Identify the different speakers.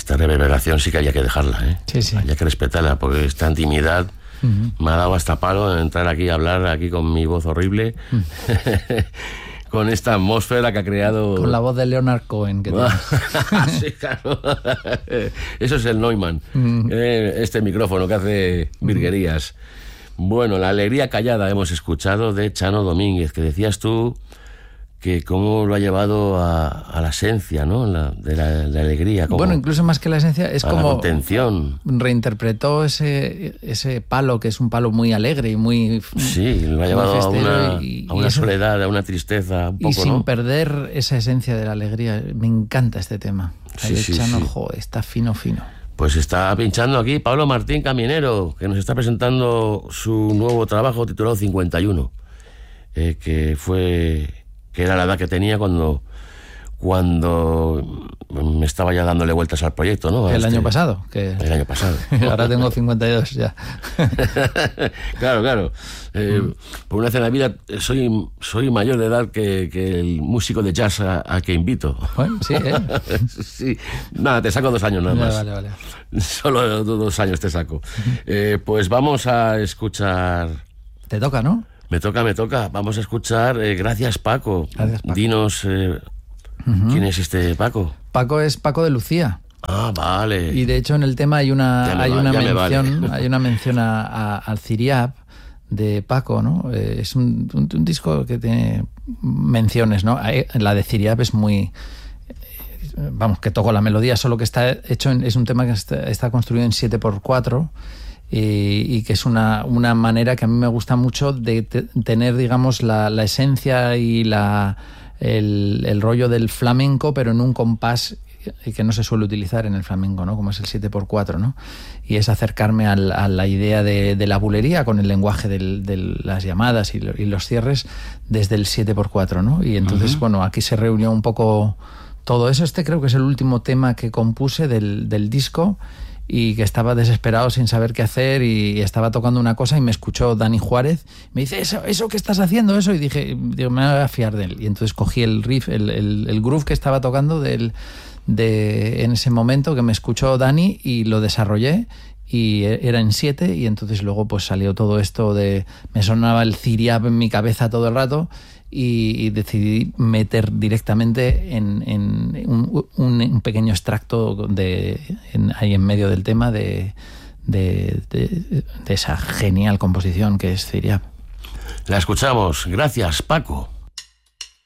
Speaker 1: esta reverberación sí que había que dejarla, ¿eh?
Speaker 2: Sí.
Speaker 1: Había que respetarla, porque esta intimidad me ha dado hasta palo entrar aquí a hablar aquí con mi voz horrible, con esta atmósfera que ha creado...
Speaker 2: Con la voz de Leonard Cohen. Que
Speaker 1: sí, claro. Eso es el Neumann, este micrófono que hace virguerías. Bueno, La alegría callada hemos escuchado de Chano Domínguez, que decías tú que cómo lo ha llevado a la esencia, ¿no? De la alegría.
Speaker 2: Bueno, incluso más que la esencia, es como...
Speaker 1: la contención.
Speaker 2: Reinterpretó ese palo, que es un palo muy alegre y muy...
Speaker 1: Sí, lo ha llevado a una soledad, a una tristeza, un poco,
Speaker 2: y sin
Speaker 1: ¿no?
Speaker 2: perder esa esencia de la alegría. Me encanta este tema.
Speaker 1: Sí,
Speaker 2: Chano, está fino.
Speaker 1: Pues está pinchando aquí Pablo Martín Caminero, que nos está presentando su nuevo trabajo titulado 51, que era la edad que tenía cuando me estaba ya dándole vueltas al proyecto, ¿no?
Speaker 2: El año pasado.
Speaker 1: El año pasado.
Speaker 2: Ahora tengo 52 ya.
Speaker 1: Claro. Por una vez en la vida soy mayor de edad que el músico de jazz a que invito.
Speaker 2: Bueno, sí,
Speaker 1: Sí. Nada, te saco 2 años nada más.
Speaker 2: Vale.
Speaker 1: Solo 2 años te saco. Pues vamos a escuchar...
Speaker 2: Te toca, ¿no?
Speaker 1: Me toca. Vamos a escuchar Gracias, Paco.
Speaker 2: Gracias, Paco.
Speaker 1: Dinos, ¿quién es este Paco?
Speaker 2: Paco es Paco de Lucía.
Speaker 1: Ah, vale.
Speaker 2: Y de hecho en el tema hay una mención al Ciriab de Paco, ¿no? Es un disco que tiene menciones, ¿no? La de Ciriab es muy... Vamos, que toco la melodía, solo que está hecho es un tema que está construido en 7x4 y que es una manera que a mí me gusta mucho de tener, digamos, la esencia y el rollo del flamenco, pero en un compás que no se suele utilizar en el flamenco, ¿no? Como es el 7x4, ¿no? Y es acercarme a la idea de la bulería con el lenguaje de las llamadas y los cierres desde el 7x4, ¿no? Y entonces, bueno, aquí se reunió un poco todo eso. Creo que es el último tema que compuse del disco, y que estaba desesperado sin saber qué hacer, y estaba tocando una cosa y me escuchó Dani Juárez, me dice, eso que estás haciendo, eso, y digo, me voy a fiar de él. Y entonces cogí el riff, el groove que estaba tocando en ese momento que me escuchó Dani, y lo desarrollé, y era en 7, y entonces luego pues salió todo esto me sonaba el Ciriab en mi cabeza todo el rato, y decidí meter directamente en un pequeño extracto ahí en medio del tema de esa genial composición que es Ciriab.
Speaker 1: La escuchamos. Gracias, Paco.